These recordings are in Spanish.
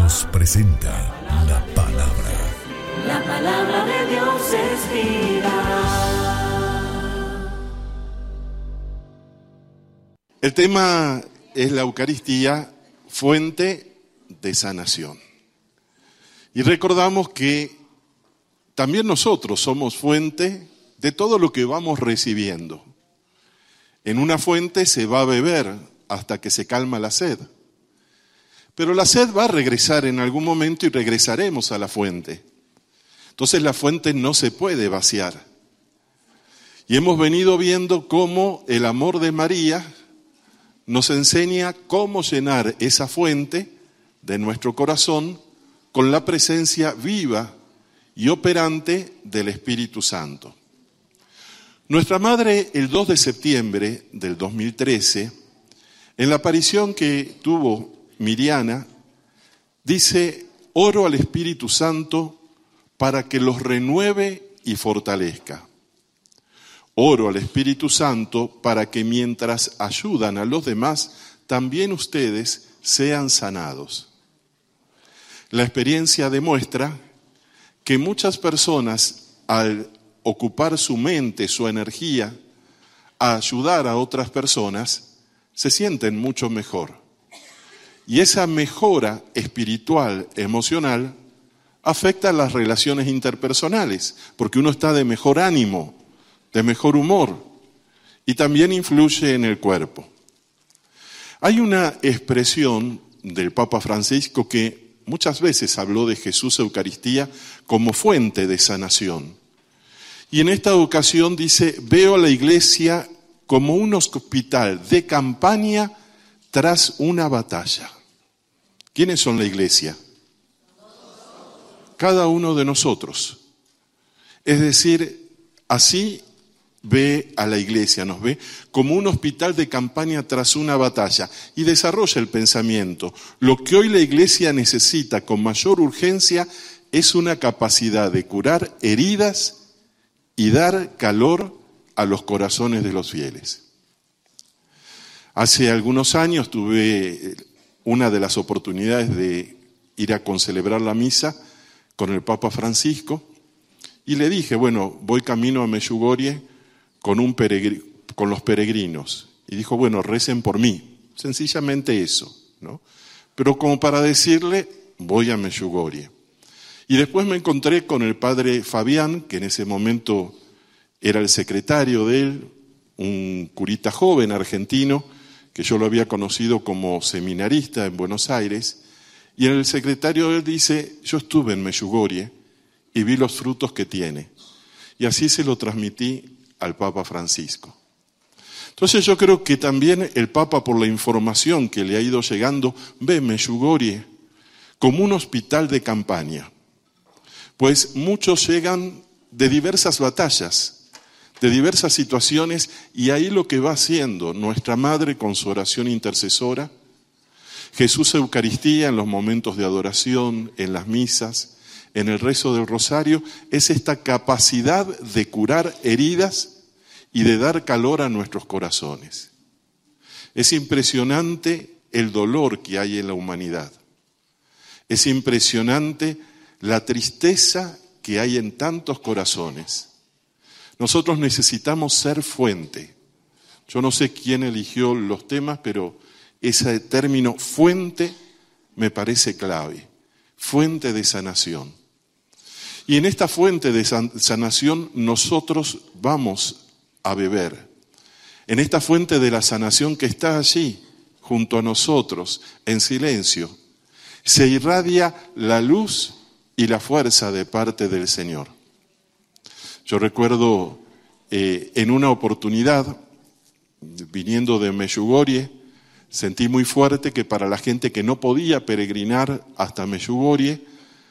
Dios presenta la palabra. La palabra de Dios es vida. El tema es la Eucaristía, fuente de sanación. Y recordamos que también nosotros somos fuente de todo lo que vamos recibiendo. En una fuente se va a beber hasta que se calma la sed. Pero la sed va a regresar en algún momento y regresaremos a la fuente. Entonces la fuente no se puede vaciar. Y hemos venido viendo cómo el amor de María nos enseña cómo llenar esa fuente de nuestro corazón con la presencia viva y operante del Espíritu Santo. Nuestra madre, el 2 de septiembre del 2013, en la aparición que tuvo Miriana, dice: oro al Espíritu Santo para que los renueve y fortalezca. Oro al Espíritu Santo para que mientras ayudan a los demás, también ustedes sean sanados. La experiencia demuestra que muchas personas, al ocupar su mente, su energía, a ayudar a otras personas, se sienten mucho mejor. Y esa mejora espiritual, emocional, afecta las relaciones interpersonales, porque uno está de mejor ánimo, de mejor humor, y también influye en el cuerpo. Hay una expresión del Papa Francisco que muchas veces habló de Jesús Eucaristía como fuente de sanación. Y en esta ocasión dice: veo a la iglesia como un hospital de campaña tras una batalla. ¿Quiénes son la iglesia? Cada uno de nosotros. Es decir, así ve a la iglesia, nos ve como un hospital de campaña tras una batalla y desarrolla el pensamiento. Lo que hoy la iglesia necesita con mayor urgencia es una capacidad de curar heridas y dar calor a los corazones de los fieles. Hace algunos años tuve una de las oportunidades de ir a concelebrar la misa con el Papa Francisco y le dije: bueno, voy camino a Medjugorje con los peregrinos. Y dijo: bueno, recen por mí. Sencillamente eso, ¿no? Pero como para decirle, voy a Medjugorje. Y después me encontré con el padre Fabián, que en ese momento era el secretario de él, un curita joven argentino, que yo lo había conocido como seminarista en Buenos Aires. Y el secretario de él dice: yo estuve en Medjugorje y vi los frutos que tiene. Y así se lo transmití al Papa Francisco. Entonces yo creo que también el Papa, por la información que le ha ido llegando, ve Medjugorje como un hospital de campaña. Pues muchos llegan de diversas batallas, de diversas situaciones, y ahí lo que va haciendo nuestra Madre con su oración intercesora, Jesús Eucaristía en los momentos de adoración, en las misas, en el rezo del rosario, es esta capacidad de curar heridas y de dar calor a nuestros corazones. Es impresionante el dolor que hay en la humanidad. Es impresionante la tristeza que hay en tantos corazones. Nosotros necesitamos ser fuente. Yo no sé quién eligió los temas, pero ese término fuente me parece clave. Fuente de sanación. Y en esta fuente de sanación nosotros vamos a beber. En esta fuente de la sanación que está allí, junto a nosotros, en silencio, se irradia la luz y la fuerza de parte del Señor. Yo recuerdo en una oportunidad, viniendo de Medjugorje, sentí muy fuerte que para la gente que no podía peregrinar hasta Medjugorje,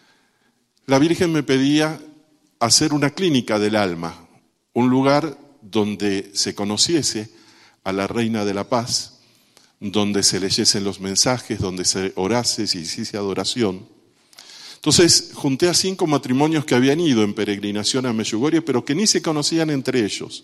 la Virgen me pedía hacer una clínica del alma, un lugar donde se conociese a la Reina de la Paz, donde se leyesen los mensajes, donde se orase, se hiciese adoración. Entonces junté a 5 matrimonios que habían ido en peregrinación a Medjugorje, pero que ni se conocían entre ellos,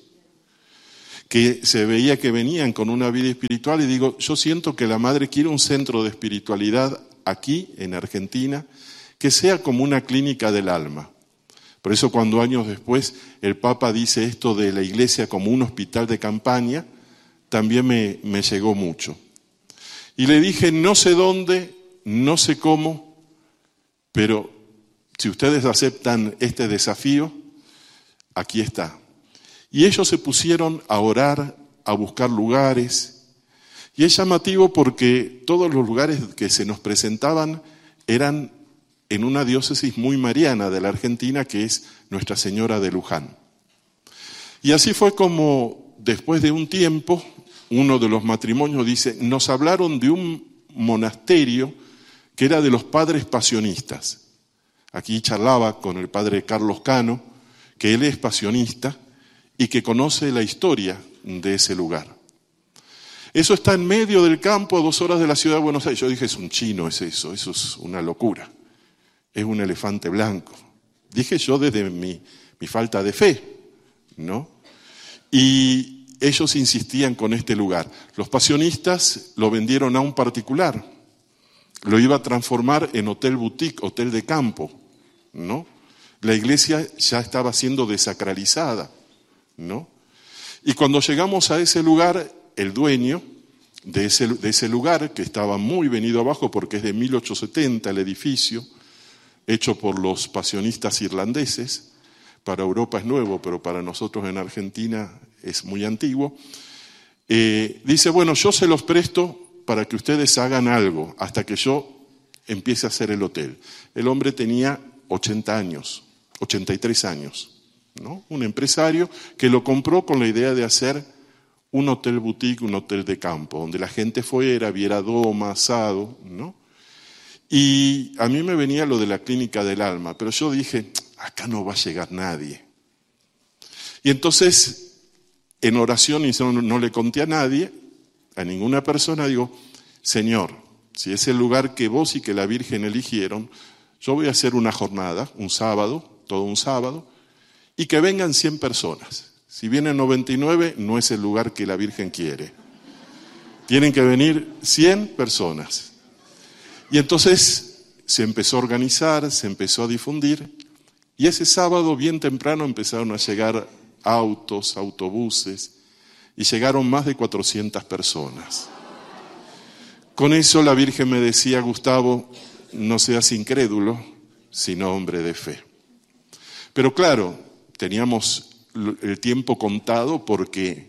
que se veía que venían con una vida espiritual, y digo, yo siento que la Madre quiere un centro de espiritualidad aquí en Argentina, que sea como una clínica del alma. Por eso cuando años después el Papa dice esto de la iglesia como un hospital de campaña, también me llegó mucho. Y le dije, no sé dónde, no sé cómo, pero si ustedes aceptan este desafío, aquí está. Y ellos se pusieron a orar, a buscar lugares. Y es llamativo porque todos los lugares que se nos presentaban eran en una diócesis muy mariana de la Argentina, que es Nuestra Señora de Luján. Y así fue como, después de un tiempo, uno de los matrimonios dice, nos hablaron de un monasterio que era de los padres pasionistas. Aquí charlaba con el padre Carlos Cano, que él es pasionista y que conoce la historia de ese lugar. Eso está en medio del campo, a 2 horas de la ciudad de Buenos Aires. Yo dije, es un chino, es eso es una locura. Es un elefante blanco. Dije yo desde mi falta de fe, ¿no? Y ellos insistían con este lugar. Los pasionistas lo vendieron a un particular. Lo iba a transformar en hotel boutique, hotel de campo, ¿no? La iglesia ya estaba siendo desacralizada, ¿no? Y cuando llegamos a ese lugar, el dueño de ese lugar, que estaba muy venido abajo porque es de 1870 el edificio, hecho por los pasionistas irlandeses, para Europa es nuevo, pero para nosotros en Argentina es muy antiguo, dice, bueno, yo se los presto para que ustedes hagan algo, hasta que yo empiece a hacer el hotel. El hombre tenía 80 años, 83 años, ¿no? Un empresario que lo compró con la idea de hacer un hotel boutique, un hotel de campo, donde la gente fuera, viera doma, asado, ¿no? Y a mí me venía lo de la clínica del alma, pero yo dije, acá no va a llegar nadie. Y entonces, en oración, y no le conté a nadie, a ninguna persona, digo, Señor, si es el lugar que vos y que la Virgen eligieron, yo voy a hacer una jornada, un sábado, todo un sábado, y que vengan 100 personas. Si vienen 99, no es el lugar que la Virgen quiere. Tienen que venir 100 personas. Y entonces se empezó a organizar, se empezó a difundir, y ese sábado bien temprano empezaron a llegar autos, autobuses, y llegaron más de 400 personas. Con eso la Virgen me decía, Gustavo, no seas incrédulo, sino hombre de fe. Pero claro, teníamos el tiempo contado porque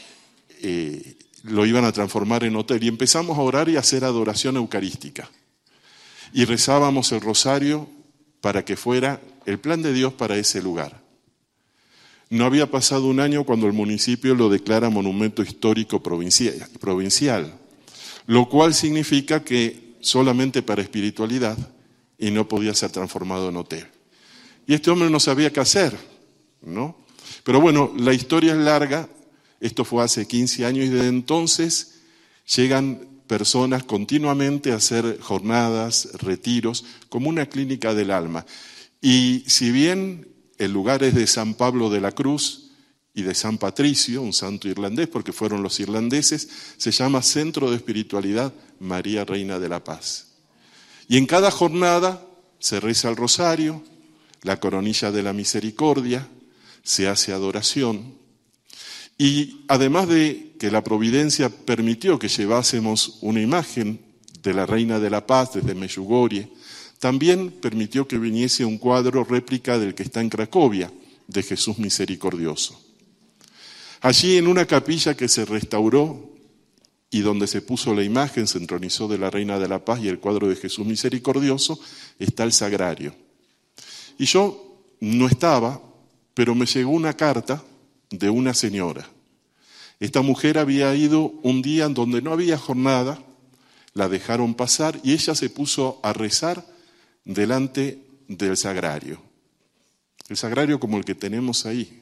lo iban a transformar en hotel, y empezamos a orar y a hacer adoración eucarística. Y rezábamos el rosario para que fuera el plan de Dios para ese lugar. No había pasado un año cuando el municipio lo declara monumento histórico provincial, lo cual significa que solamente para espiritualidad, y no podía ser transformado en hotel. Y este hombre no sabía qué hacer, ¿no? Pero bueno, la historia es larga, esto fue hace 15 años y desde entonces llegan personas continuamente a hacer jornadas, retiros, como una clínica del alma. Y si bien el lugar es de San Pablo de la Cruz y de San Patricio, un santo irlandés, porque fueron los irlandeses, se llama Centro de Espiritualidad María Reina de la Paz. Y en cada jornada se reza el rosario, la coronilla de la misericordia, se hace adoración. Y además de que la providencia permitió que llevásemos una imagen de la Reina de la Paz desde Medjugorje, también permitió que viniese un cuadro réplica del que está en Cracovia, de Jesús Misericordioso. Allí en una capilla que se restauró y donde se puso la imagen, se entronizó de la Reina de la Paz y el cuadro de Jesús Misericordioso, está el sagrario. Y yo no estaba, pero me llegó una carta de una señora. Esta mujer había ido un día en donde no había jornada, la dejaron pasar y ella se puso a rezar delante del sagrario. El sagrario como el que tenemos ahí.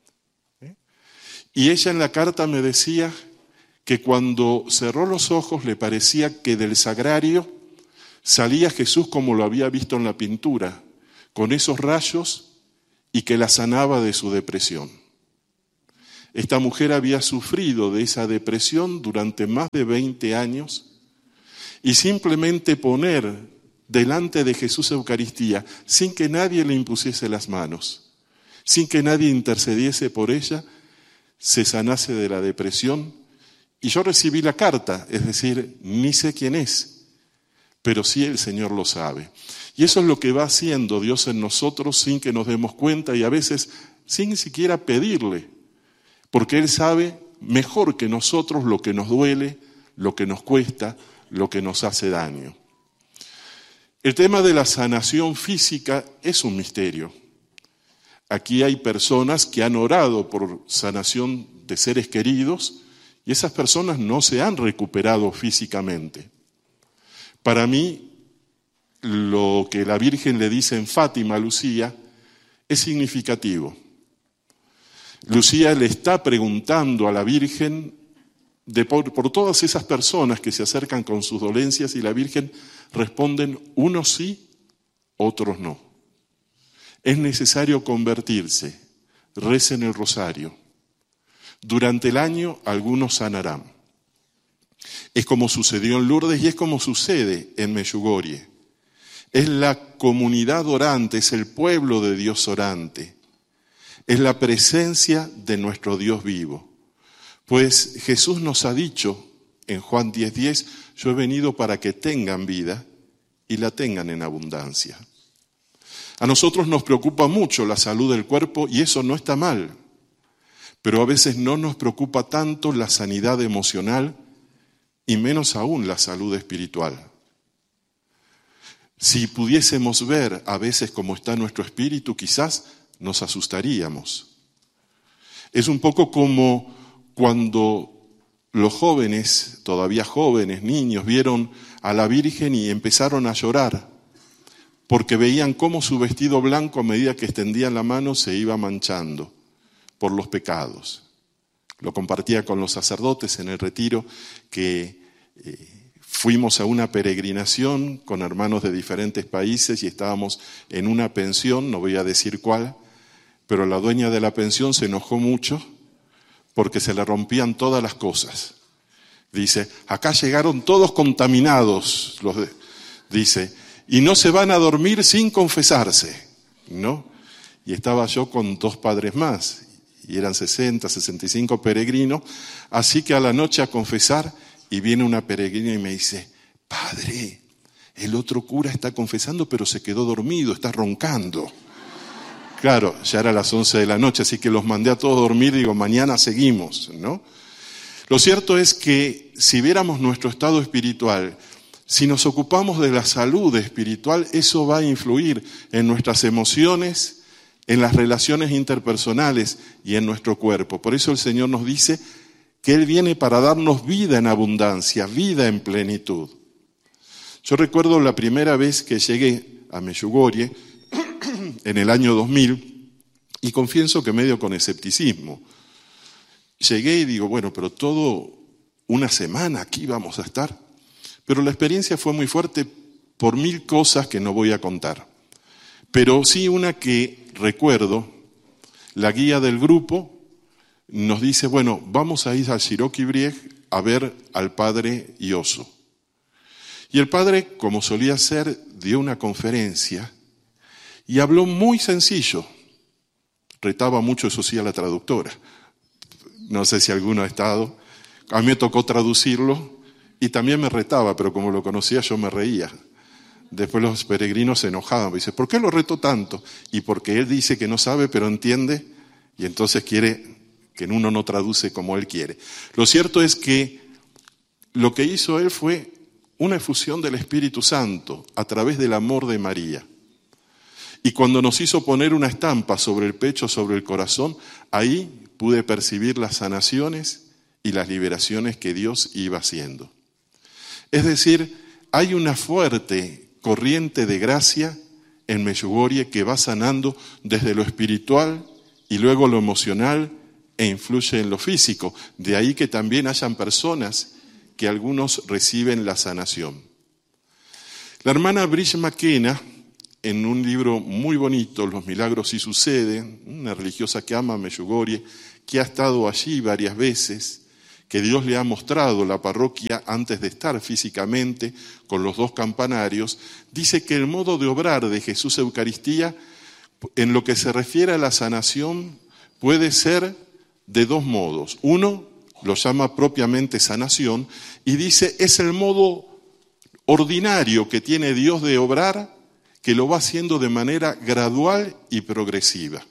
Y ella en la carta me decía que cuando cerró los ojos le parecía que del sagrario salía Jesús como lo había visto en la pintura, con esos rayos, y que la sanaba de su depresión. Esta mujer había sufrido de esa depresión durante más de 20 años y simplemente poner delante de Jesús Eucaristía, sin que nadie le impusiese las manos, sin que nadie intercediese por ella, se sanase de la depresión. Y yo recibí la carta, es decir, ni sé quién es, pero sí el Señor lo sabe. Y eso es lo que va haciendo Dios en nosotros sin que nos demos cuenta y a veces sin siquiera pedirle, porque Él sabe mejor que nosotros lo que nos duele, lo que nos cuesta, lo que nos hace daño. El tema de la sanación física es un misterio. Aquí hay personas que han orado por sanación de seres queridos y esas personas no se han recuperado físicamente. Para mí, lo que la Virgen le dice en Fátima a Lucía es significativo. Lucía le está preguntando a la Virgen por todas esas personas que se acercan con sus dolencias y la Virgen responden, unos sí, otros no. Es necesario convertirse, recen el rosario. Durante el año algunos sanarán. Es como sucedió en Lourdes y es como sucede en Medjugorje. Es la comunidad orante, es el pueblo de Dios orante. Es la presencia de nuestro Dios vivo. Pues Jesús nos ha dicho en Juan 10:10, yo he venido para que tengan vida y la tengan en abundancia. A nosotros nos preocupa mucho la salud del cuerpo y eso no está mal, pero a veces no nos preocupa tanto la sanidad emocional y menos aún la salud espiritual. Si pudiésemos ver a veces cómo está nuestro espíritu, quizás nos asustaríamos. Es un poco como cuando los jóvenes, todavía jóvenes, niños, vieron a la Virgen y empezaron a llorar porque veían cómo su vestido blanco a medida que extendían la mano se iba manchando por los pecados. Lo compartía con los sacerdotes en el retiro que fuimos a una peregrinación con hermanos de diferentes países y estábamos en una pensión, no voy a decir cuál, pero la dueña de la pensión se enojó mucho porque se le rompían todas las cosas. Dice, acá llegaron todos contaminados, dice, y no se van a dormir sin confesarse, ¿no? Y estaba yo con 2 padres más, y eran 60, 65 peregrinos, así que a la noche a confesar, y viene una peregrina y me dice, padre, el otro cura está confesando pero se quedó dormido, está roncando. Claro, ya era las 11 de la noche, así que los mandé a todos dormir y digo, mañana seguimos, ¿no? Lo cierto es que si viéramos nuestro estado espiritual, si nos ocupamos de la salud espiritual, eso va a influir en nuestras emociones, en las relaciones interpersonales y en nuestro cuerpo. Por eso el Señor nos dice que Él viene para darnos vida en abundancia, vida en plenitud. Yo recuerdo la primera vez que llegué a Medjugorje, en el año 2000, y confieso que medio con escepticismo. Llegué y digo, bueno, pero todo una semana aquí vamos a estar. Pero la experiencia fue muy fuerte por 1000 cosas que no voy a contar. Pero sí una que recuerdo, la guía del grupo nos dice, bueno, vamos a ir a Široki Brijeg a ver al padre Ioso. Y el padre, como solía ser, dio una conferencia y habló muy sencillo. Retaba mucho, eso sí, a la traductora. No sé si alguno ha estado. A mí me tocó traducirlo y también me retaba, pero como lo conocía yo me reía. Después los peregrinos se enojaban. Me dicen, ¿por qué lo reto tanto? Y porque él dice que no sabe, pero entiende, y entonces quiere que uno no traduce como él quiere. Lo cierto es que lo que hizo él fue una efusión del Espíritu Santo a través del amor de María. Y cuando nos hizo poner una estampa sobre el pecho, sobre el corazón, ahí pude percibir las sanaciones y las liberaciones que Dios iba haciendo. Es decir, hay una fuerte corriente de gracia en Medjugorje que va sanando desde lo espiritual y luego lo emocional e influye en lo físico. De ahí que también hayan personas que algunos reciben la sanación. La hermana Bridget McKenna, en un libro muy bonito, Los milagros sí suceden, una religiosa que ama Medjugorje, que ha estado allí varias veces, que Dios le ha mostrado la parroquia antes de estar físicamente con los 2 campanarios, dice que el modo de obrar de Jesús Eucaristía, en lo que se refiere a la sanación, puede ser de 2 modos. Uno lo llama propiamente sanación y dice es el modo ordinario que tiene Dios de obrar, que lo va haciendo de manera gradual y progresiva.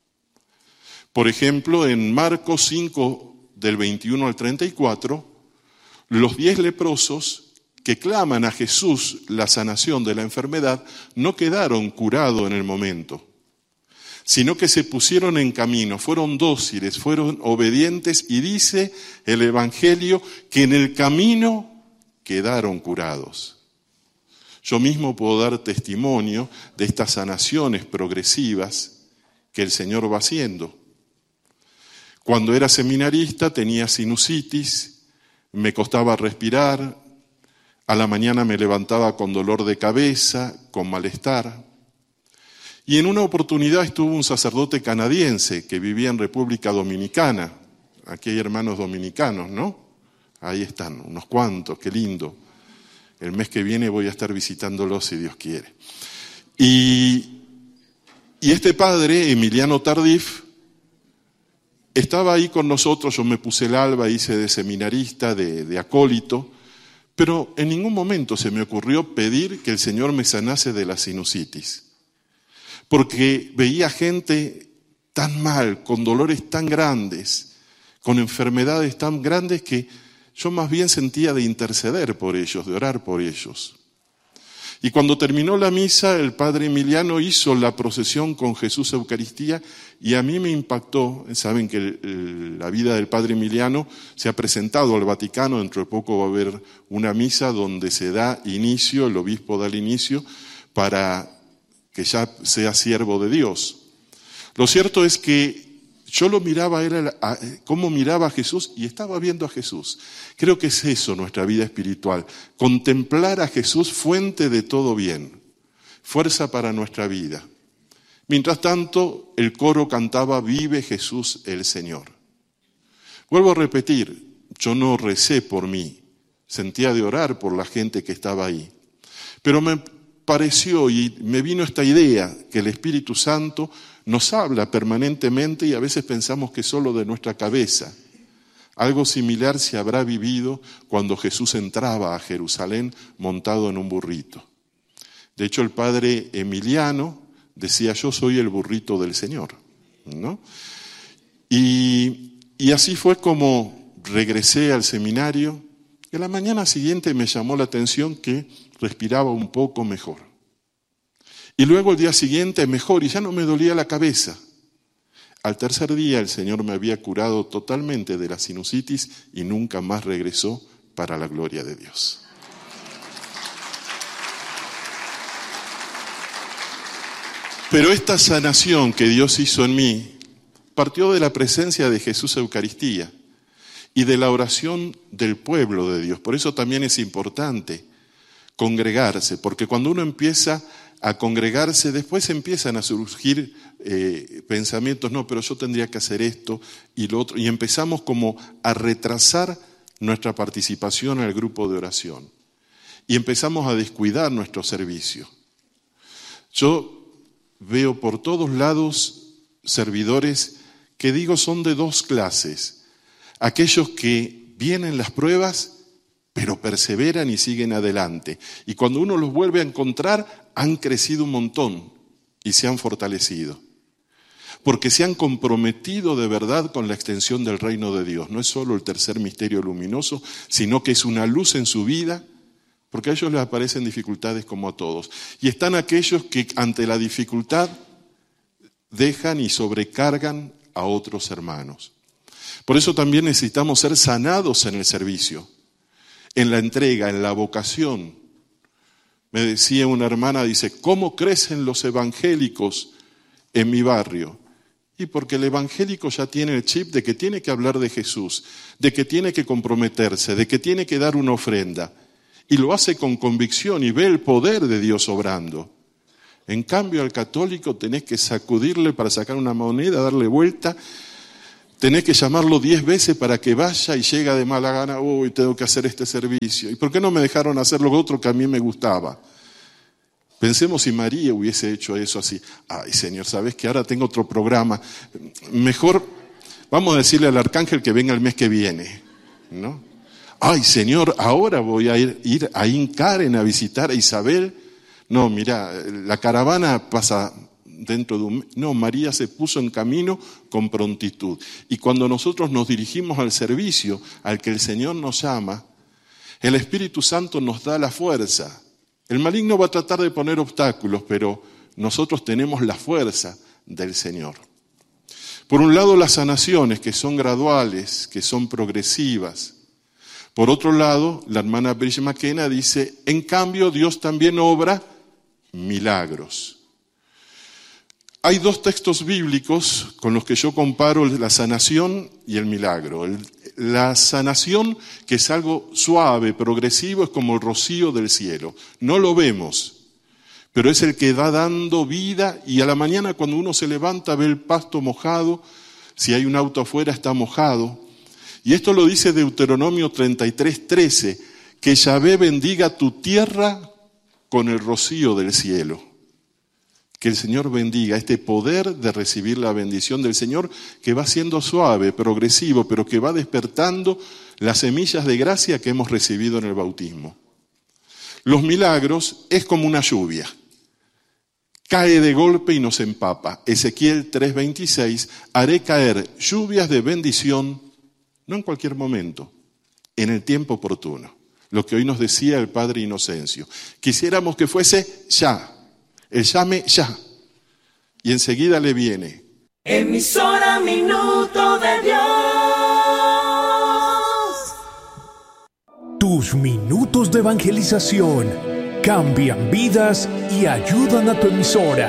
Por ejemplo, en Marcos 5, del 21 al 34, los 10 leprosos que claman a Jesús la sanación de la enfermedad no quedaron curados en el momento, sino que se pusieron en camino, fueron dóciles, fueron obedientes y dice el Evangelio que en el camino quedaron curados. Yo mismo puedo dar testimonio de estas sanaciones progresivas que el Señor va haciendo. Cuando era seminarista tenía sinusitis, me costaba respirar, a la mañana me levantaba con dolor de cabeza, con malestar. Y en una oportunidad estuvo un sacerdote canadiense que vivía en República Dominicana. Aquí hay hermanos dominicanos, ¿no? Ahí están, unos cuantos, qué lindo. El mes que viene voy a estar visitándolos si Dios quiere. Y este padre, Emiliano Tardif, estaba ahí con nosotros, yo me puse el alba, hice de seminarista, de acólito, pero en ningún momento se me ocurrió pedir que el Señor me sanase de la sinusitis. Porque veía gente tan mal, con dolores tan grandes, con enfermedades tan grandes que yo más bien sentía de interceder por ellos, de orar por ellos. Y cuando terminó la misa, el padre Emiliano hizo la procesión con Jesús Eucaristía y a mí me impactó. Saben que la vida del padre Emiliano se ha presentado al Vaticano, dentro de poco va a haber una misa donde se da inicio, el obispo da el inicio para que ya sea siervo de Dios. Lo cierto es que yo lo miraba, cómo miraba a Jesús y estaba viendo a Jesús. Creo que es eso nuestra vida espiritual, contemplar a Jesús fuente de todo bien, fuerza para nuestra vida. Mientras tanto, el coro cantaba "Vive Jesús el Señor". Vuelvo a repetir, yo no recé por mí, sentía de orar por la gente que estaba ahí. Pero me pareció y me vino esta idea que el Espíritu Santo nos habla permanentemente y a veces pensamos que solo de nuestra cabeza. Algo similar se habrá vivido cuando Jesús entraba a Jerusalén montado en un burrito. De hecho, el padre Emiliano decía, yo soy el burrito del Señor, ¿no? Y así fue como regresé al seminario. Y a la mañana siguiente me llamó la atención que respiraba un poco mejor. Y luego el día siguiente mejor y ya no me dolía la cabeza. Al tercer día el Señor me había curado totalmente de la sinusitis y nunca más regresó, para la gloria de Dios. Pero esta sanación que Dios hizo en mí partió de la presencia de Jesús Eucaristía y de la oración del pueblo de Dios. Por eso también es importante congregarse, porque cuando uno empieza a congregarse, después empiezan a surgir pensamientos, no, pero yo tendría que hacer esto y lo otro, y empezamos como a retrasar nuestra participación en el grupo de oración y empezamos a descuidar nuestro servicio. Yo veo por todos lados servidores que digo son de 2 clases, aquellos que vienen las pruebas pero perseveran y siguen adelante. Y cuando uno los vuelve a encontrar, han crecido un montón y se han fortalecido. Porque se han comprometido de verdad con la extensión del reino de Dios. No es solo el tercer misterio luminoso, sino que es una luz en su vida, porque a ellos les aparecen dificultades como a todos. Y están aquellos que ante la dificultad dejan y sobrecargan a otros hermanos. Por eso también necesitamos ser sanados en el servicio, en la entrega, en la vocación. Me decía una hermana, dice, ¿cómo crecen los evangélicos en mi barrio? Y porque el evangélico ya tiene el chip de que tiene que hablar de Jesús, de que tiene que comprometerse, de que tiene que dar una ofrenda. Y lo hace con convicción y ve el poder de Dios obrando. En cambio, al católico tenés que sacudirle para sacar una moneda, darle vuelta. tenés que llamarlo 10 veces para que vaya y llega de mala gana, uy, tengo que hacer este servicio. ¿Y por qué no me dejaron hacer lo otro que a mí me gustaba? Pensemos si María hubiese hecho eso así. Ay, Señor, ¿sabes que ahora tengo otro programa? Mejor vamos a decirle al arcángel que venga el mes que viene, ¿no? Ay, Señor, ahora voy a ir a Incaren a visitar a Isabel. No, mira, la caravana pasa dentro de un mes. No, María se puso en camino con prontitud. Y cuando nosotros nos dirigimos al servicio al que el Señor nos llama, el Espíritu Santo nos da la fuerza. El maligno va a tratar de poner obstáculos, pero nosotros tenemos la fuerza del Señor. Por un lado, las sanaciones, que son graduales, que son progresivas. Por otro lado, la hermana Bridget McKenna dice, en cambio, Dios también obra milagros. Hay 2 textos bíblicos con los que yo comparo la sanación y el milagro. La sanación, que es algo suave, progresivo, es como el rocío del cielo. No lo vemos, pero es el que va dando vida, y a la mañana cuando uno se levanta ve el pasto mojado, si hay un auto afuera está mojado. Y esto lo dice Deuteronomio 33:13, que Yahvé bendiga tu tierra con el rocío del cielo. Que el Señor bendiga este poder de recibir la bendición del Señor, que va siendo suave, progresivo, pero que va despertando las semillas de gracia que hemos recibido en el bautismo. Los milagros es como una lluvia. Cae de golpe y nos empapa. Ezequiel 3:26, haré caer lluvias de bendición, no en cualquier momento, en el tiempo oportuno. Lo que hoy nos decía el Padre Inocencio. Quisiéramos que fuese ya. El llame ya. Y enseguida le viene. Emisora Minuto de Dios. Tus minutos de evangelización cambian vidas y ayudan a tu emisora.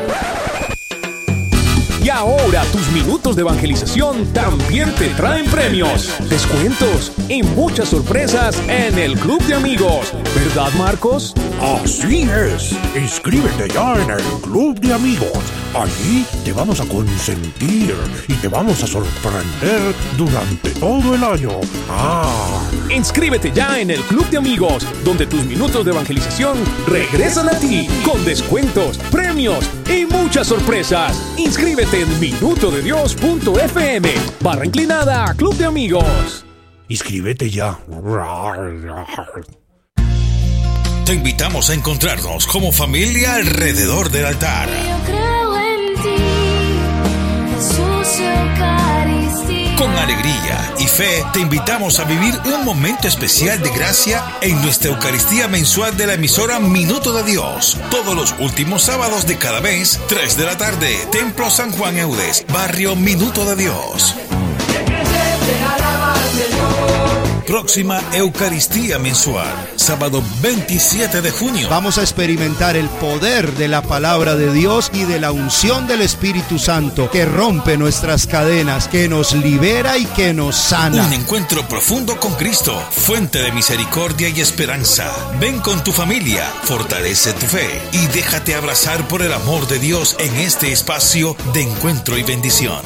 Y ahora tus minutos de evangelización también te traen premios, descuentos y muchas sorpresas en el Club de Amigos. ¿Verdad, Marcos? Así es. Inscríbete ya en el Club de Amigos. Allí te vamos a consentir y te vamos a sorprender durante todo el año. Inscríbete ya en el Club de Amigos, donde tus minutos de evangelización regresan a ti con descuentos, premios y muchas sorpresas. Inscríbete en minutodedios.fm /inclinada Club de Amigos. Inscríbete ya. Te invitamos a encontrarnos como familia alrededor del altar. Yo creo en ti, Jesús Eucaristía. Con alegría y fe te invitamos a vivir un momento especial de gracia en nuestra Eucaristía mensual de la emisora Minuto de Dios. Todos los últimos sábados de cada mes, 3 de la tarde, Templo San Juan Eudes, barrio Minuto de Dios. Próxima Eucaristía mensual, sábado 27 de junio. Vamos a experimentar el poder de la palabra de Dios y de la unción del Espíritu Santo, que rompe nuestras cadenas, que nos libera y que nos sana. Un encuentro profundo con Cristo, fuente de misericordia y esperanza. Ven con tu familia, fortalece tu fe y déjate abrazar por el amor de Dios en este espacio de encuentro y bendición.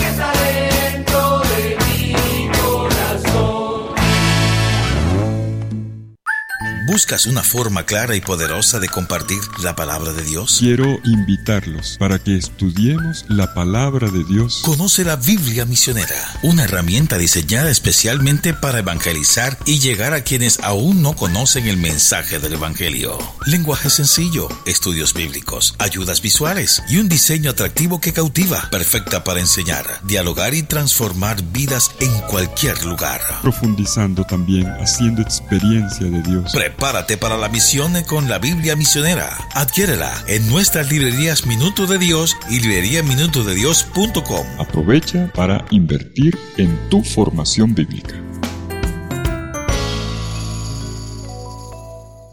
¿Buscas una forma clara y poderosa de compartir la palabra de Dios? Quiero invitarlos para que estudiemos la palabra de Dios. Conoce la Biblia Misionera, una herramienta diseñada especialmente para evangelizar y llegar a quienes aún no conocen el mensaje del Evangelio. Lenguaje sencillo, estudios bíblicos, ayudas visuales y un diseño atractivo que cautiva, perfecta para enseñar, dialogar y transformar vidas en cualquier lugar. Profundizando también, haciendo experiencia de Dios. Prepárate para la misión con la Biblia Misionera. Adquiérela en nuestras librerías Minuto de Dios y libreriaminutodedios.com. Aprovecha para invertir en tu formación bíblica.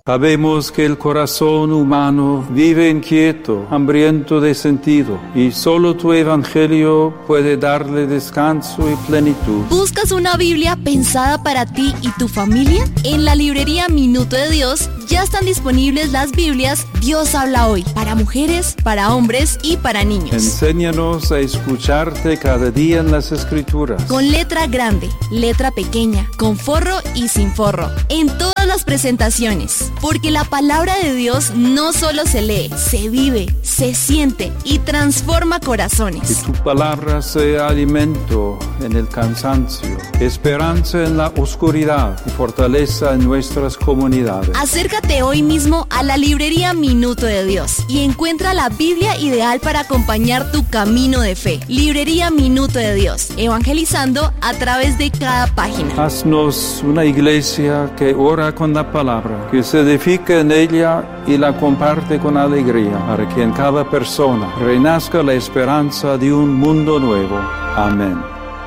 Sabemos que el corazón humano vive inquieto, hambriento de sentido, y solo tu evangelio puede darle descanso y plenitud. ¿Buscas una Biblia pensada para ti y tu familia? En la librería Minuto de Dios ya están disponibles las Biblias Dios habla hoy, para mujeres, para hombres y para niños. Enséñanos a escucharte cada día en las Escrituras. Con letra grande, letra pequeña, con forro y sin forro, en todas las presentaciones. Porque la palabra de Dios no solo se lee, se vive, se siente y transforma corazones. Que tu palabra sea alimento en el cansancio, esperanza en la oscuridad y fortaleza en nuestras comunidades. Acércate hoy mismo a la librería Minuto de Dios y encuentra la Biblia ideal para acompañar tu camino de fe. Librería Minuto de Dios, evangelizando a través de cada página. Haznos una iglesia que ora con la palabra, que se edifica en ella y la comparte con alegría, para que en cada persona renazca la esperanza de un mundo nuevo. Amén.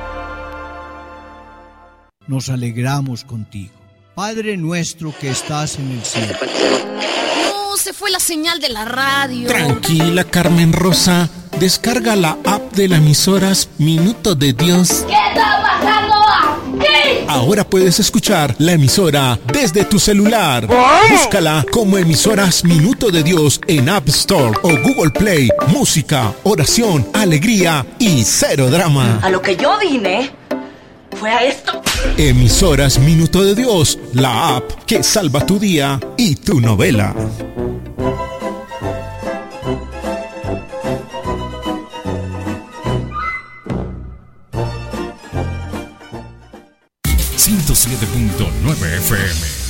Nos alegramos contigo. Padre nuestro que estás en el cielo. No, se fue la señal de la radio. Tranquila, Carmen Rosa. Descarga la app de las emisoras Minuto de Dios. ¿Qué está pasando aquí? Ahora puedes escuchar la emisora desde tu celular. Búscala como emisoras Minuto de Dios en App Store o Google Play. Música, oración, alegría y cero drama. A lo que yo vine fue a esto. Emisoras Minuto de Dios, la app que salva tu día y tu novela. FM.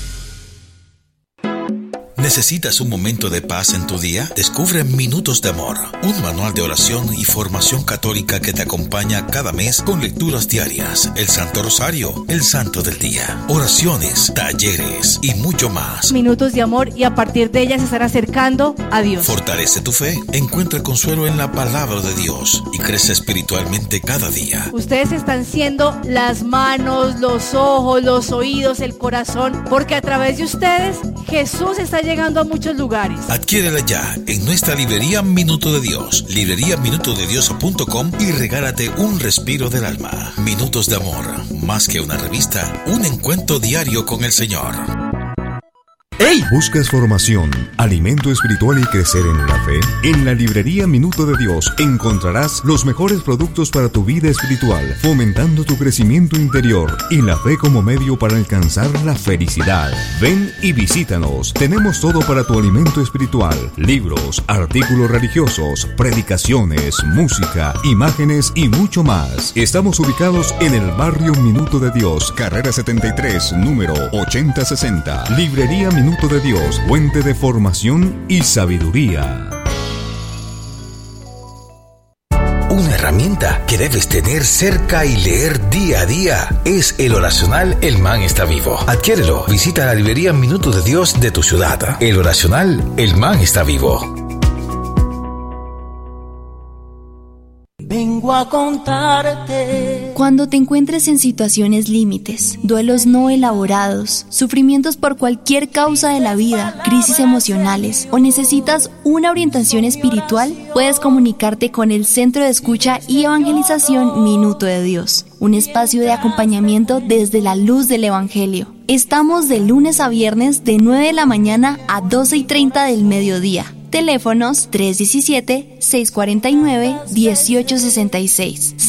¿Necesitas un momento de paz en tu día? Descubre Minutos de Amor, un manual de oración y formación católica que te acompaña cada mes con lecturas diarias, el Santo Rosario, el Santo del Día, oraciones, talleres y mucho más. Minutos de amor, y a partir de ellas se estará acercando a Dios. Fortalece tu fe, encuentra consuelo en la palabra de Dios y crece espiritualmente cada día. Ustedes están siendo las manos, los ojos, los oídos, el corazón, porque a través de ustedes Jesús está llegando a muchos lugares. Adquiérela ya en nuestra librería Minuto de Dios, libreriaminutodedios.com, y regálate un respiro del alma. Minutos de Amor, más que una revista, un encuentro diario con el Señor. ¡Hey! ¿Buscas formación, alimento espiritual y crecer en la fe? En la librería Minuto de Dios encontrarás los mejores productos para tu vida espiritual, fomentando tu crecimiento interior y la fe como medio para alcanzar la felicidad. Ven y visítanos. Tenemos todo para tu alimento espiritual: libros, artículos religiosos, predicaciones, música, imágenes y mucho más. Estamos ubicados en el barrio Minuto de Dios, carrera 73, número 8060. Librería Minuto de Dios, fuente de formación y sabiduría. Una herramienta que debes tener cerca y leer día a día es el oracional El Man está vivo. Adquiérelo. Visita la librería Minuto de Dios de tu ciudad. El oracional El Man está vivo. Vengo a contarte. Cuando te encuentres en situaciones límites, duelos no elaborados, sufrimientos por cualquier causa de la vida, crisis emocionales o necesitas una orientación espiritual, puedes comunicarte con el Centro de Escucha y Evangelización Minuto de Dios, un espacio de acompañamiento desde la luz del Evangelio. Estamos de lunes a viernes de 9 de la mañana a 12:30 del mediodía. Teléfonos 317-649-1866,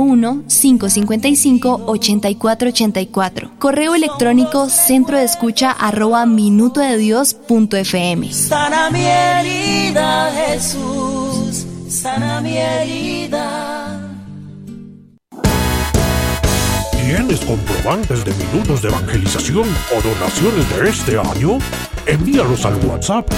601-555-8484. Correo electrónico centrodeescucha@minutodedios.fm. Sana mi herida, Jesús, sana mi herida. ¿Tienes comprobantes de minutos de evangelización o donaciones de este año? Envíalos al WhatsApp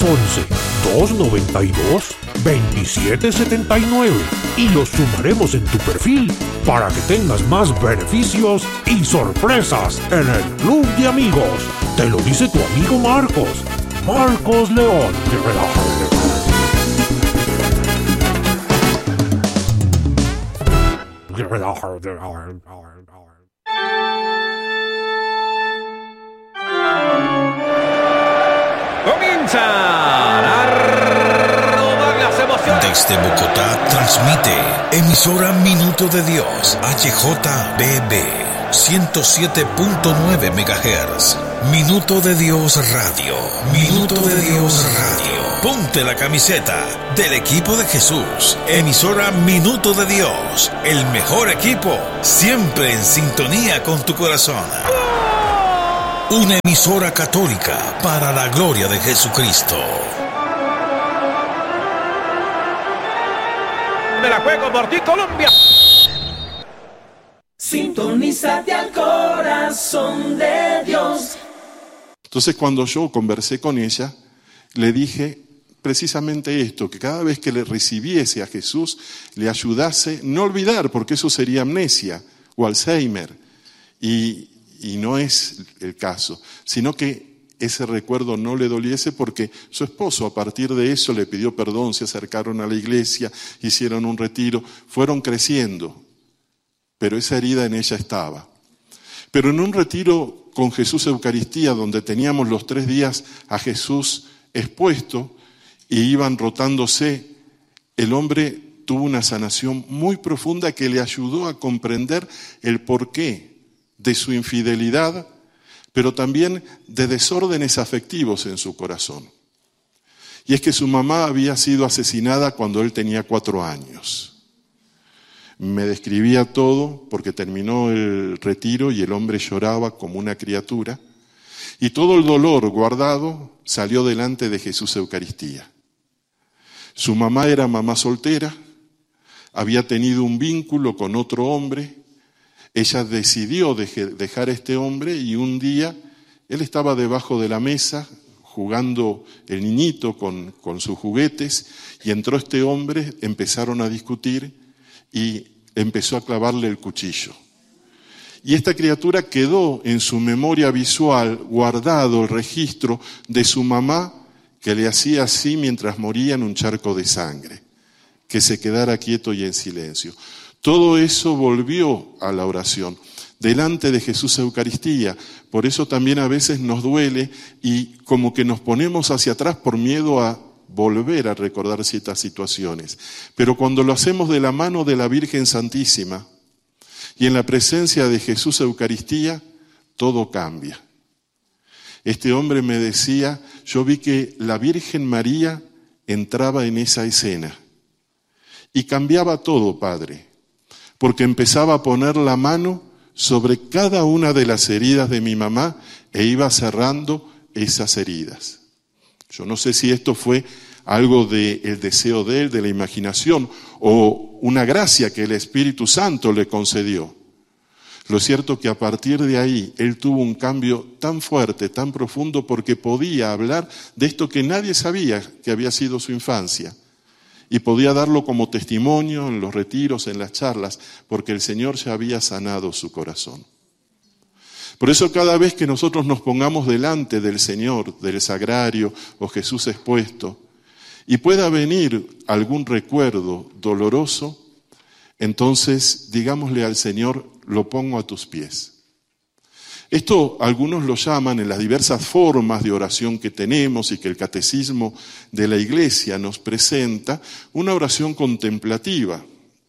311-292-2779 y los sumaremos en tu perfil para que tengas más beneficios y sorpresas en el Club de Amigos. Te lo dice tu amigo Marcos León. comienzan a rodar las emociones. Desde Bogotá transmite emisora Minuto de Dios, HJBB 107.9 MHz. Minuto de Dios Radio. Minuto de Dios Radio. Ponte la camiseta del equipo de Jesús. Emisora Minuto de Dios. El mejor equipo, siempre en sintonía con tu corazón. Una emisora católica para la gloria de Jesucristo. Me la juego por ti, Colombia. Sintonízate al corazón de Dios. Entonces, cuando yo conversé con ella, le dije precisamente esto, que cada vez que le recibiese a Jesús, le ayudase no olvidar, porque eso sería amnesia o Alzheimer, y no es el caso, sino que ese recuerdo no le doliese, porque su esposo a partir de eso le pidió perdón, se acercaron a la iglesia, hicieron un retiro, fueron creciendo, pero esa herida en ella estaba. Pero en un retiro con Jesús Eucaristía, donde teníamos los 3 días a Jesús expuesto y iban rotándose, el hombre tuvo una sanación muy profunda que le ayudó a comprender el porqué de su infidelidad, pero también de desórdenes afectivos en su corazón. Y es que su mamá había sido asesinada cuando él tenía 4 años. Me describía todo porque terminó el retiro y el hombre lloraba como una criatura. Y todo el dolor guardado salió delante de Jesús Eucaristía. Su mamá era mamá soltera, había tenido un vínculo con otro hombre. Ella decidió dejar a este hombre y un día él estaba debajo de la mesa jugando el niñito con sus juguetes y entró este hombre, empezaron a discutir y empezó a clavarle el cuchillo. Y esta criatura quedó en su memoria visual guardado el registro de su mamá que le hacía así mientras moría en un charco de sangre, que se quedara quieto y en silencio. Todo eso volvió a la oración, delante de Jesús Eucaristía. Por eso también a veces nos duele y como que nos ponemos hacia atrás por miedo a volver a recordar ciertas situaciones. Pero cuando lo hacemos de la mano de la Virgen Santísima y en la presencia de Jesús Eucaristía, todo cambia. Este hombre me decía, yo vi que la Virgen María entraba en esa escena y cambiaba todo, Padre, porque empezaba a poner la mano sobre cada una de las heridas de mi mamá e iba cerrando esas heridas. Yo no sé si esto fue algo del deseo de él, de la imaginación, o una gracia que el Espíritu Santo le concedió. Lo cierto es que a partir de ahí, él tuvo un cambio tan fuerte, tan profundo, porque podía hablar de esto que nadie sabía que había sido su infancia. Y podía darlo como testimonio en los retiros, en las charlas, porque el Señor ya había sanado su corazón. Por eso cada vez que nosotros nos pongamos delante del Señor, del sagrario o Jesús expuesto, y pueda venir algún recuerdo doloroso, entonces digámosle al Señor, lo pongo a tus pies. Esto algunos lo llaman en las diversas formas de oración que tenemos y que el catecismo de la Iglesia nos presenta, una oración contemplativa.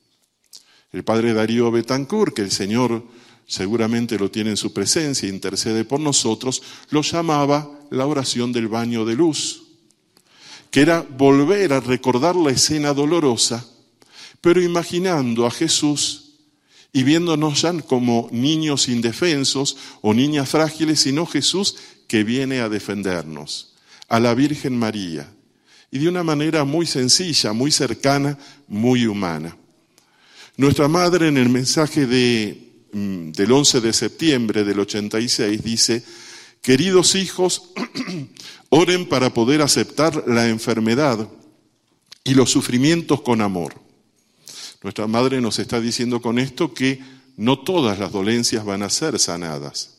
El padre Darío Betancourt, que el Señor seguramente lo tiene en su presencia, intercede por nosotros, lo llamaba la oración del baño de luz, que era volver a recordar la escena dolorosa, pero imaginando a Jesús y viéndonos ya como niños indefensos o niñas frágiles, sino Jesús que viene a defendernos, a la Virgen María, y de una manera muy sencilla, muy cercana, muy humana. Nuestra madre en el mensaje del 11 de septiembre del 86 dice, queridos hijos, oren para poder aceptar la enfermedad y los sufrimientos con amor. Nuestra madre nos está diciendo con esto que no todas las dolencias van a ser sanadas,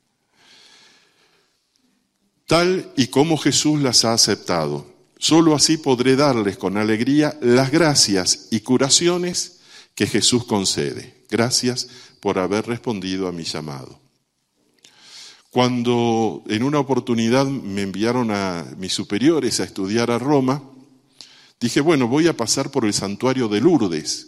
tal y como Jesús las ha aceptado. Solo así podré darles con alegría las gracias y curaciones que Jesús concede. Gracias por haber respondido a mi llamado. Cuando en una oportunidad me enviaron a mis superiores a estudiar a Roma, dije, bueno, voy a pasar por el santuario de Lourdes.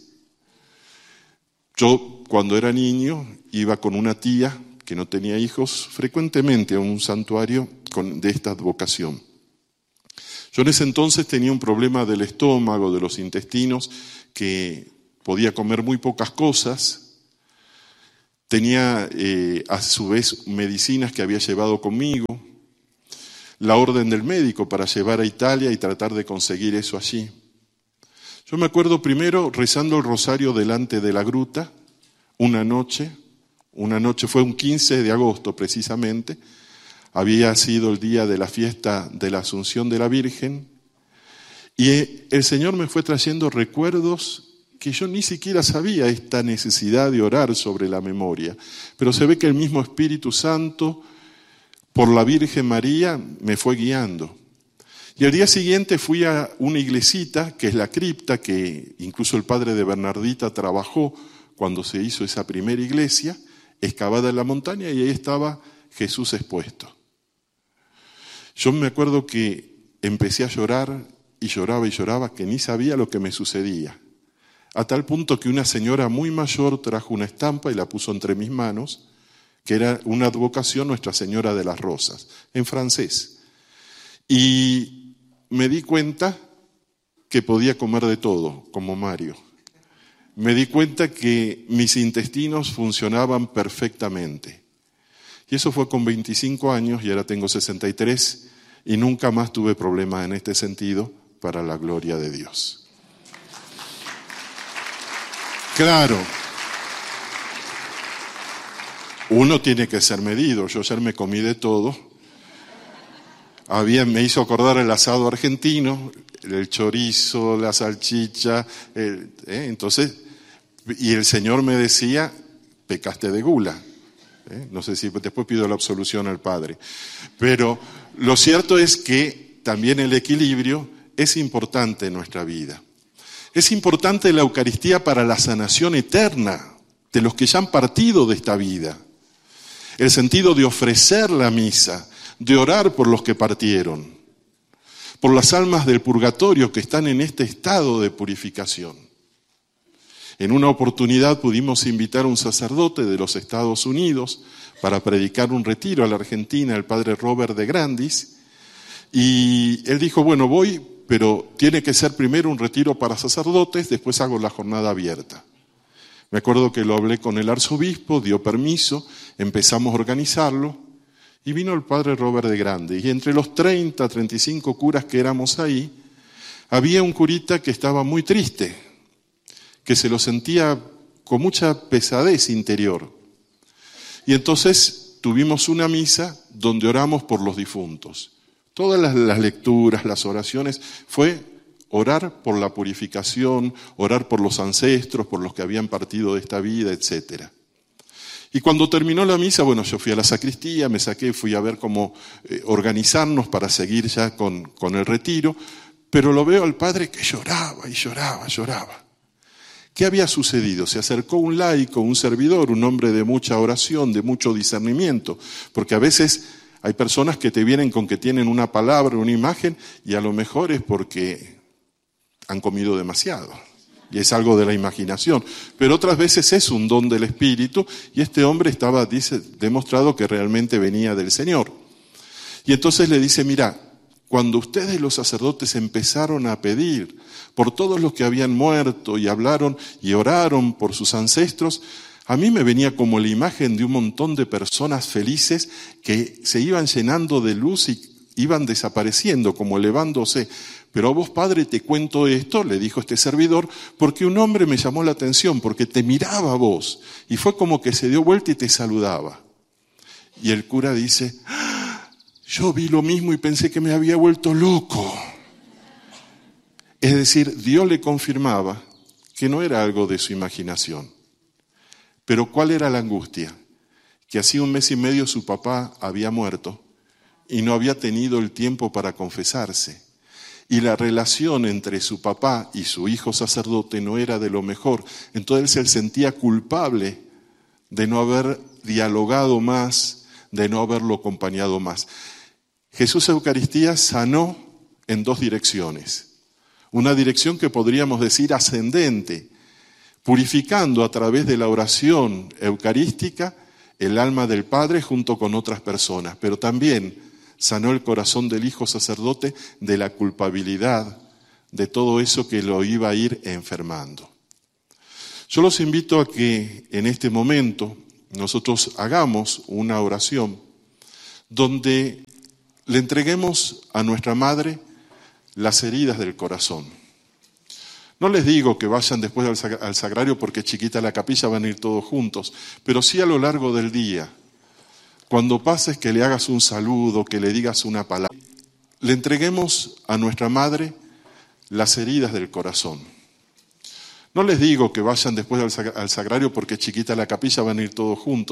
Yo, cuando era niño, iba con una tía que no tenía hijos frecuentemente a un santuario de esta advocación. Yo en ese entonces tenía un problema del estómago, de los intestinos, que podía comer muy pocas cosas. Tenía a su vez medicinas que había llevado conmigo, la orden del médico para llevar a Italia y tratar de conseguir eso allí. Yo me acuerdo primero rezando el rosario delante de la gruta, una noche fue un 15 de agosto precisamente, había sido el día de la fiesta de la Asunción de la Virgen, y el Señor me fue trayendo recuerdos que yo ni siquiera sabía esta necesidad de orar sobre la memoria, pero se ve que el mismo Espíritu Santo, por la Virgen María, me fue guiando. Y al día siguiente fui a una iglesita, que es la cripta, que incluso el padre de Bernardita trabajó cuando se hizo esa primera iglesia, excavada en la montaña, y ahí estaba Jesús expuesto. Yo me acuerdo que empecé a llorar y lloraba, que ni sabía lo que me sucedía. A tal punto que una señora muy mayor trajo una estampa y la puso entre mis manos, que era una advocación Nuestra Señora de las Rosas, en francés. Y me di cuenta que podía comer de todo, como Mario. Me di cuenta que mis intestinos funcionaban perfectamente. Y eso fue con 25 años, y ahora tengo 63, y nunca más tuve problemas en este sentido, para la gloria de Dios. Claro, uno tiene que ser medido. Yo ayer me comí de todo. Me hizo acordar el asado argentino, el chorizo, la salchicha, entonces, y el Señor me decía, pecaste de gula. No sé si después pido la absolución al Padre. Pero lo cierto es que también el equilibrio es importante en nuestra vida. Es importante la Eucaristía para la sanación eterna de los que ya han partido de esta vida. El sentido de ofrecer la misa, de orar por los que partieron, por las almas del purgatorio que están en este estado de purificación. En una oportunidad pudimos invitar a un sacerdote de los Estados Unidos para predicar un retiro a la Argentina, el padre Robert de Grandis, y él dijo, bueno, voy, pero tiene que ser primero un retiro para sacerdotes, después hago la jornada abierta. Me acuerdo que lo hablé con el arzobispo, dio permiso, empezamos a organizarlo, y vino el padre Robert de Grandis. Y entre los 30, 35 curas que éramos ahí, había un curita que estaba muy triste, que se lo sentía con mucha pesadez interior. Y entonces tuvimos una misa donde oramos por los difuntos. Todas las lecturas, las oraciones, fue orar por la purificación, orar por los ancestros, por los que habían partido de esta vida, etc. Y cuando terminó la misa, bueno, yo fui a la sacristía, me saqué, fui a ver cómo organizarnos para seguir ya con el retiro, pero lo veo al padre que lloraba y lloraba. ¿Qué había sucedido? Se acercó un laico, un servidor, un hombre de mucha oración, de mucho discernimiento, porque a veces hay personas que te vienen con que tienen una palabra, una imagen, y a lo mejor es porque han comido demasiado, y es algo de la imaginación. Pero otras veces es un don del Espíritu, y este hombre estaba, demostrado que realmente venía del Señor. Y entonces le dice, mira, cuando ustedes los sacerdotes empezaron a pedir por todos los que habían muerto y hablaron y oraron por sus ancestros, a mí me venía como la imagen de un montón de personas felices que se iban llenando de luz y iban desapareciendo, como elevándose. Pero a vos, padre, te cuento esto, le dijo este servidor, porque un hombre me llamó la atención, porque te miraba a vos, y fue como que se dio vuelta y te saludaba. Y el cura dice, yo vi lo mismo y pensé que me había vuelto loco. Es decir, Dios le confirmaba que no era algo de su imaginación. Pero ¿cuál era la angustia? Que hacía 1 mes y medio su papá había muerto y no había tenido el tiempo para confesarse. Y la relación entre su papá y su hijo sacerdote no era de lo mejor. Entonces él se sentía culpable de no haber dialogado más, de no haberlo acompañado más. Jesús Eucaristía sanó en dos direcciones. Una dirección que podríamos decir ascendente, purificando a través de la oración eucarística el alma del Padre junto con otras personas, pero también sanó el corazón del Hijo Sacerdote de la culpabilidad de todo eso que lo iba a ir enfermando. Yo los invito a que en este momento nosotros hagamos una oración donde le entreguemos a nuestra Madre las heridas del corazón. No les digo que vayan después al sagrario porque chiquita la capilla, van a ir todos juntos, pero sí a lo largo del día. Cuando pases que le hagas un saludo, que le digas una palabra, le entreguemos a nuestra Madre las heridas del corazón. No les digo que vayan después al sagrario porque chiquita la capilla, van a ir todos juntos.